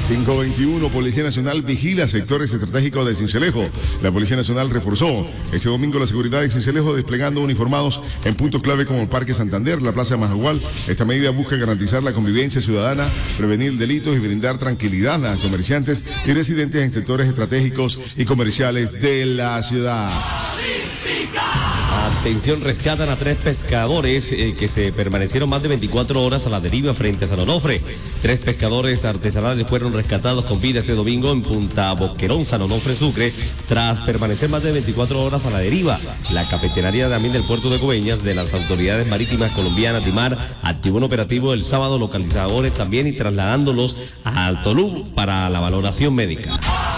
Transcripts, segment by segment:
521, Policía Nacional vigila sectores estratégicos de Sincelejo. La Policía Nacional reforzó este domingo la seguridad de Sincelejo desplegando uniformados en puntos clave como el Parque Santander, la Plaza Majagual. Esta medida busca garantizar la convivencia ciudadana, prevenir delitos y brindar tranquilidad a comerciantes y residentes en sectores estratégicos y comerciales de la ciudad. Atención, rescatan a 3 pescadores que se permanecieron más de 24 horas a la deriva frente a San Onofre. 3 pescadores artesanales fueron rescatados con vida ese domingo en Punta Boquerón, San Onofre, Sucre, tras permanecer más de 24 horas a la deriva. La Cafetería también del puerto de Coveñas de las autoridades marítimas colombianas de mar activó un operativo el sábado, localizadores también y trasladándolos a Tolú para la valoración médica.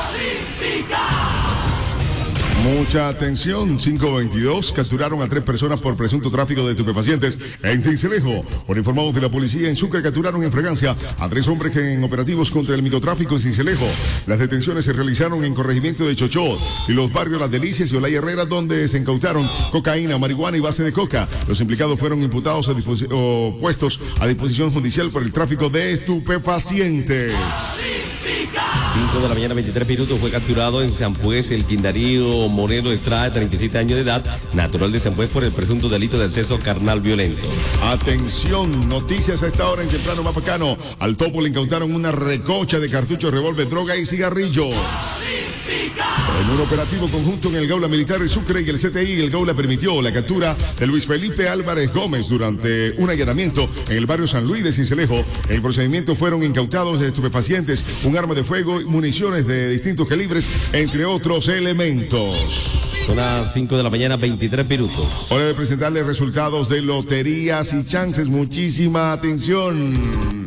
Mucha atención, 522 capturaron a 3 personas por presunto tráfico de estupefacientes en Sincelejo. Por informados de la policía en Sucre, capturaron en Fragancia a 3 hombres que en operativos contra el microtráfico en Sincelejo. Las detenciones se realizaron en corregimiento de Chochó y los barrios Las Delicias y Olaya Herrera, donde se incautaron cocaína, marihuana y base de coca. Los implicados fueron imputados o puestos a disposición judicial por el tráfico de estupefacientes. 5 de la mañana, 23 minutos, fue capturado en San Pues el Quindarío Moreno Estrada, de 37 años de edad, natural de San Pues, por el presunto delito de exceso carnal violento. Atención, noticias a esta hora en Temprano Mapacano. Al topo le incautaron una recocha de cartuchos, revólver, droga y cigarrillo. En un operativo conjunto en el Gaula Militar de Sucre y el CTI, el Gaula permitió la captura de Luis Felipe Álvarez Gómez durante un allanamiento en el barrio San Luis de Sincelejo. En el procedimiento fueron incautados estupefacientes, un arma de fuego y municiones de distintos calibres, entre otros elementos. Son las 5 de la mañana, 23 minutos. Hora de presentarles resultados de loterías y chances. Muchísima atención.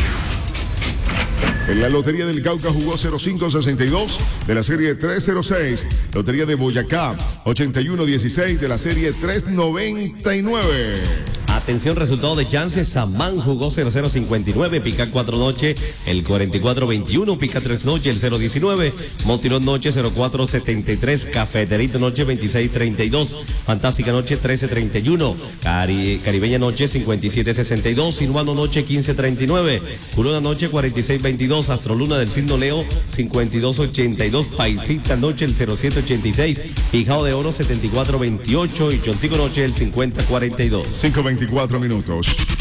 En la Lotería del Cauca jugó 0562 de la serie 306. Lotería de Boyacá 8116 de la serie 399. Atención, resultado de chances. Samán jugó 0059, pica 4 noche, el 4421, pica 3 noche, el 019. Montirón noche 0473, Cafeterita noche 2632, Fantástica noche 1331, Caribeña noche 5762, Sinuano noche 1539, Corona noche 4622, Astroluna del signo Leo 5282, Paisita noche el 0786, Fijado de Oro 7428 y Chontico noche el 5042. 5:24 minutos.